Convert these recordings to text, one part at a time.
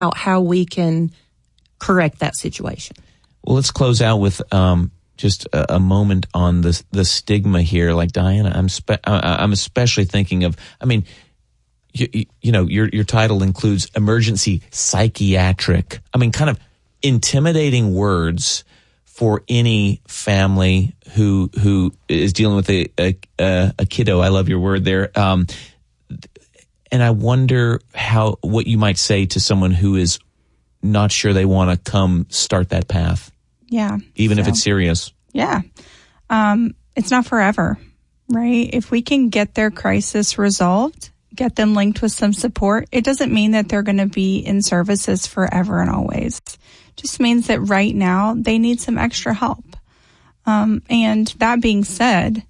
out how we can correct that situation. Well, let's close out with just a moment on the stigma here. Like Diana, I'm especially thinking of. I mean, you know, your title includes emergency psychiatric. I mean, kind of intimidating words for any family who is dealing with a kiddo. I love your word there. And I wonder what you might say to someone who is not sure they want to come start that path. Yeah. Even if it's serious. Yeah. It's not forever, right? If we can get their crisis resolved, get them linked with some support, it doesn't mean that they're going to be in services forever and always. It just means that right now they need some extra help. And that being said,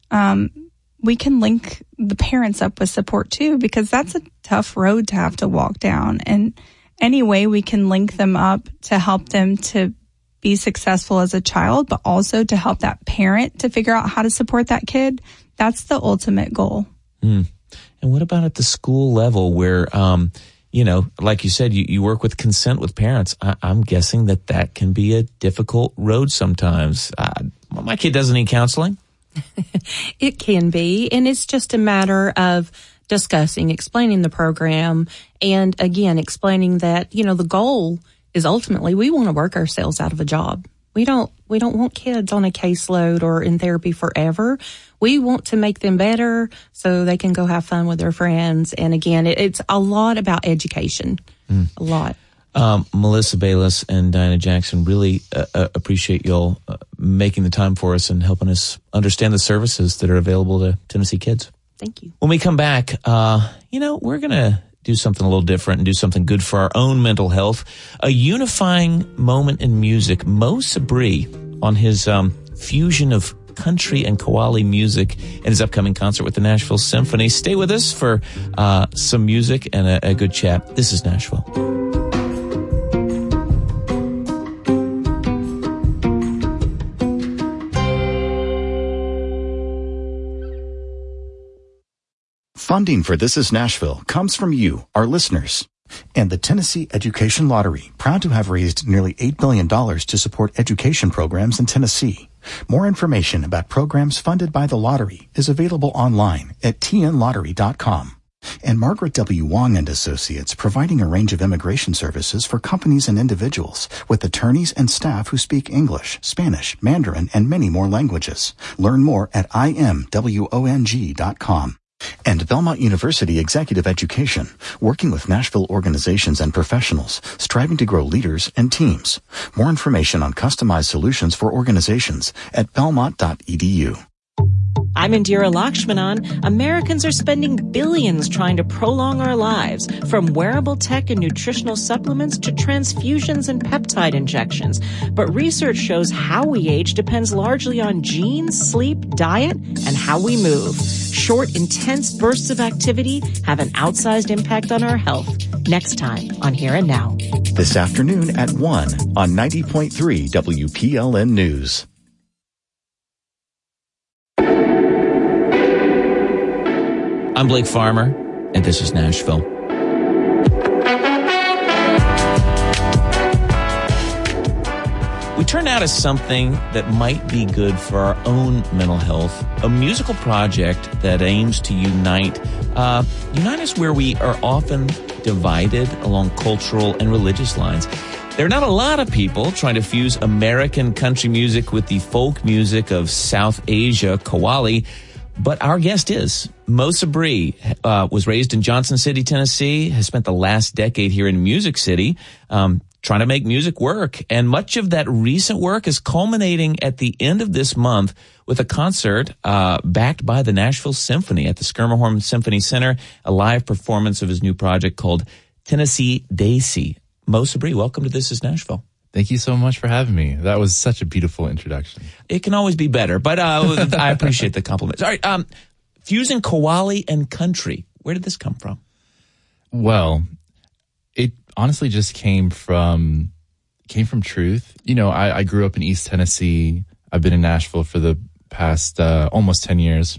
we can link the parents up with support too, because that's a tough road to have to walk down. And any way we can link them up to help them to be successful as a child, but also to help that parent to figure out how to support that kid, that's the ultimate goal. And what about at the school level where, you know, like you said, you work with consent with parents. I'm guessing that can be a difficult road sometimes. My kid doesn't need counseling. It can be, and it's just a matter of discussing, explaining the program, and again, explaining that, you know, the goal is ultimately we want to work ourselves out of a job. We don't want kids on a caseload or in therapy forever. We want to make them better so they can go have fun with their friends. And again, it's a lot about education, a lot. Melissa Bayless and Diana Jackson, really appreciate y'all making the time for us and helping us understand the services that are available to Tennessee kids. Thank you. When we come back, you know, we're going to do something a little different and do something good for our own mental health. A unifying moment in music. Mo Sabri on his fusion of country and Qawwali music and his upcoming concert with the Nashville Symphony. Stay with us for some music and a good chat. This is Nashville. Funding for This is Nashville comes from you, our listeners, and the Tennessee Education Lottery, proud to have raised nearly $8 billion to support education programs in Tennessee. More information about programs funded by the lottery is available online at tnlottery.com. And Margaret W. Wong and Associates, providing a range of immigration services for companies and individuals with attorneys and staff who speak English, Spanish, Mandarin, and many more languages. Learn more at imwong.com. And Belmont University Executive Education, working with Nashville organizations and professionals, striving to grow leaders and teams. More information on customized solutions for organizations at belmont.edu. I'm Indira Lakshmanan. Americans are spending billions trying to prolong our lives, from wearable tech and nutritional supplements to transfusions and peptide injections. But research shows how we age depends largely on genes, sleep, diet, and how we move. Short, intense bursts of activity have an outsized impact on our health. Next time on Here and Now. This afternoon at 1 on 90.3 WPLN News. I'm Blake Farmer, and this is Nashville. We turn now to something that might be good for our own mental health, a musical project that aims to unite us where we are often divided along cultural and religious lines. There are not a lot of people trying to fuse American country music with the folk music of South Asia, Qawwali, but our guest is. Mo Sabri was raised in Johnson City, Tennessee, has spent the last decade here in Music City, trying to make music work. And much of that recent work is culminating at the end of this month with a concert backed by the Nashville Symphony at the Schermerhorn Symphony Center, a live performance of his new project called Tennessee Desi. Mo Sabri, welcome to This is Nashville. Thank you so much for having me. That was such a beautiful introduction. It can always be better, but I appreciate the compliments. All right, fusing Qawwali and country. Where did this come from? Well, it honestly just came from truth. You know, I grew up in East Tennessee. I've been in Nashville for the past almost 10 years.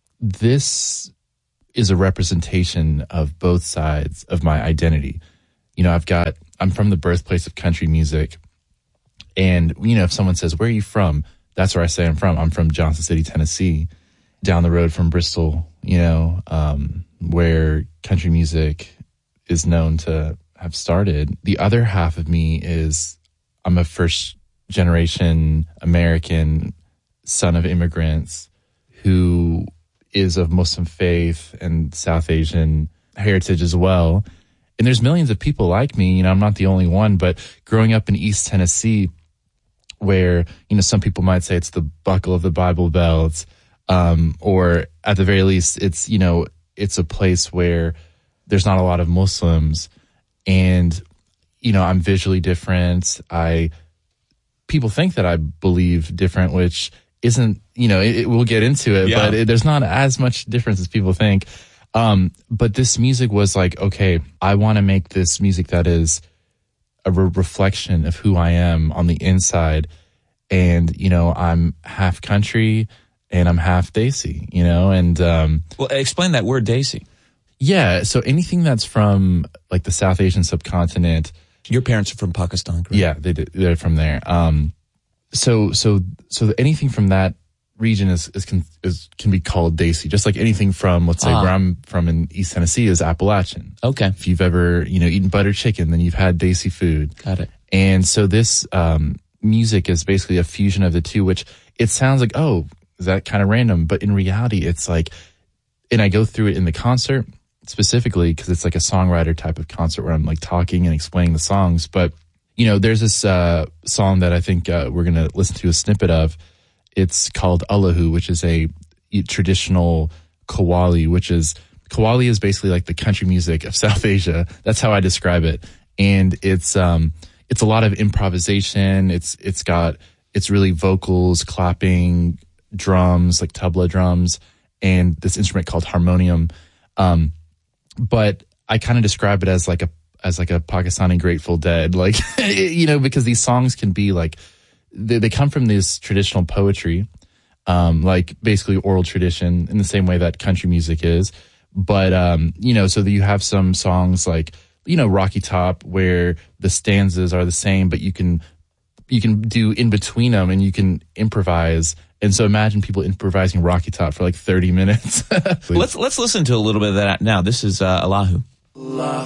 This is a representation of both sides of my identity. I'm from the birthplace of country music. And, if someone says, where are you from? That's where I say I'm from. I'm from Johnson City, Tennessee, down the road from Bristol, where country music is known to have started. The other half of me is I'm a first generation American son of immigrants who is of Muslim faith and South Asian heritage as well. And there's millions of people like me. I'm not the only one, but growing up in East Tennessee, where, some people might say it's the buckle of the Bible Belt, or at the very least, it's, it's a place where there's not a lot of Muslims. And, I'm visually different. People think that I believe different, which isn't, we'll get into it, yeah. But there's not as much difference as people think. But this music was like, okay, I want to make this music that is a reflection of who I am on the inside. And, I'm half country and I'm half Desi, and, well, explain that word Desi. Yeah. So anything that's from like the South Asian subcontinent. Your parents are from Pakistan, correct? Yeah, they're from there. So anything from that region can be called Desi, just like anything from, let's say, where I'm from in East Tennessee is Appalachian. Okay. If you've ever, eaten butter chicken, then you've had Desi food. Got it. And so this music is basically a fusion of the two, which it sounds like, oh, is that kind of random? But in reality, it's like, and I go through it in the concert specifically because it's like a songwriter type of concert where I'm like talking and explaining the songs. But, there's this song that I think we're going to listen to a snippet of. It's called Allahu, which is a traditional Qawwali, Qawwali is basically like the country music of South Asia. That's how I describe it. And it's a lot of improvisation. It's really vocals, clapping, drums, like tabla drums, and this instrument called harmonium. But I kind of describe it as like a Pakistani Grateful Dead, like, because these songs can be like, they come from this traditional poetry, like basically oral tradition in the same way that country music is. But, so that you have some songs like, Rocky Top where the stanzas are the same, but you can do in between them and you can improvise. And so imagine people improvising Rocky Top for like 30 minutes. Let's listen to a little bit of that now. This is Allahu.